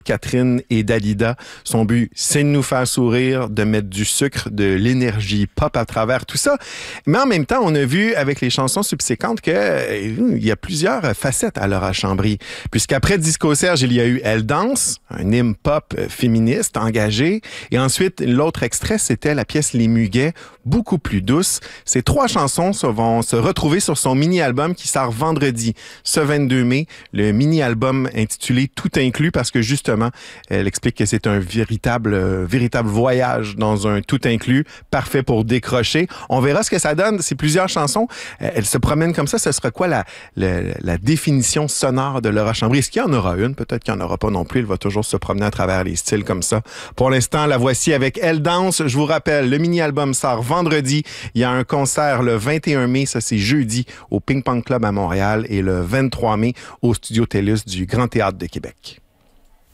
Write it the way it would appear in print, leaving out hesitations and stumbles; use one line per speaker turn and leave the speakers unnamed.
Catherine et Dalida. Son but, c'est de nous faire sourire, de mettre du sucre, de l'énergie pop à travers tout ça. Mais en même temps, on a vu avec les chansons subséquentes qu'il y a plusieurs facettes à Laura Chambry. Puisqu'après Disco Serge, il y a eu Elle danse, un hymne pop féministe, engagé. Et ensuite, l'autre extrait, c'était la pièce Les Muguets, beaucoup plus douce. Ces 3 chansons vont se retrouver sur son mini-album qui sort vendredi, ce 22 mai. Le mini-album intitulé Tout inclus parce que justement, elle explique que c'est un véritable voyage dans un tout inclus, parfait pour décrocher. On verra ce que ça donne. C'est plusieurs chansons. Elle se promène comme ça. Ce sera quoi la définition sonore de Laura Chambry? Est-ce qu'il y en aura une? Peut-être qu'il n'y en aura pas non plus. Elle va toujours se promener à travers les styles comme ça. Pour l'instant, la voici avec Elle danse. Je vous rappelle, le mini-album sort vendredi. Il y a un concert le 21 mai. Ça, c'est jeudi au Ping Pong Club à Montréal et le 23 mai au Studio TELUS du Grand Théâtre de Québec.